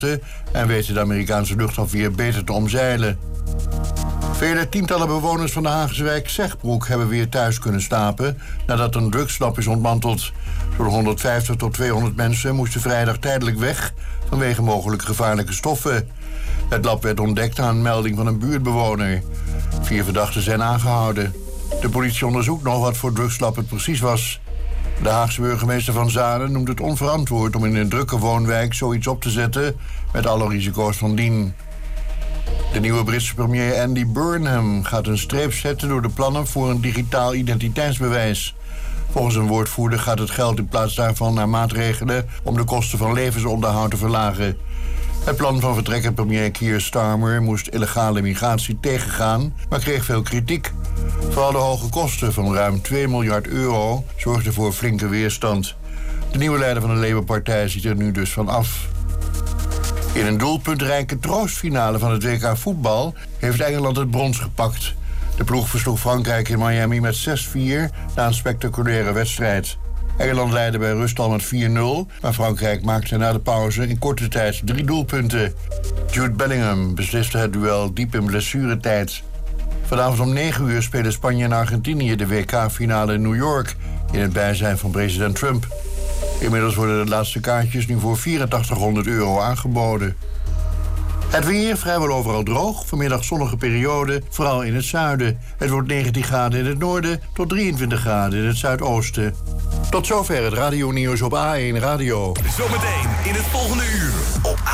en weten de Amerikaanse luchtafweer beter te omzeilen. Vele tientallen bewoners van de Haagse wijk Zegbroek hebben weer thuis kunnen slapen nadat een drugslab is ontmanteld. Zo'n 150 tot 200 mensen moesten vrijdag tijdelijk weg vanwege mogelijk gevaarlijke stoffen. Het lab werd ontdekt aan een melding van een buurtbewoner. 4 verdachten zijn aangehouden. De politie onderzoekt nog wat voor drugslab het precies was. De Haagse burgemeester Van Zanen noemt het onverantwoord om in een drukke woonwijk zoiets op te zetten met alle risico's van dien. De nieuwe Britse premier Andy Burnham gaat een streep zetten door de plannen voor een digitaal identiteitsbewijs. Volgens een woordvoerder gaat het geld in plaats daarvan naar maatregelen om de kosten van levensonderhoud te verlagen. Het plan van vertrekkend premier Keir Starmer moest illegale migratie tegengaan, maar kreeg veel kritiek. Vooral de hoge kosten van ruim 2 miljard euro zorgden voor flinke weerstand. De nieuwe leider van de Labour-partij ziet er nu dus van af. In een doelpuntrijke troostfinale van het WK voetbal heeft Engeland het brons gepakt. De ploeg versloeg Frankrijk in Miami met 6-4 na een spectaculaire wedstrijd. Engeland leidde bij rust al met 4-0, maar Frankrijk maakte na de pauze in korte tijd 3 doelpunten. Jude Bellingham besliste het duel diep in blessuretijd. Vanavond om 9 uur spelen Spanje en Argentinië de WK-finale in New York in het bijzijn van president Trump. Inmiddels worden de laatste kaartjes nu voor €8400 aangeboden. Het weer vrijwel overal droog. Vanmiddag zonnige periode, vooral in het zuiden. Het wordt 19 graden in het noorden tot 23 graden in het zuidoosten. Tot zover het radionieuws op A1 Radio. Zometeen in het volgende uur op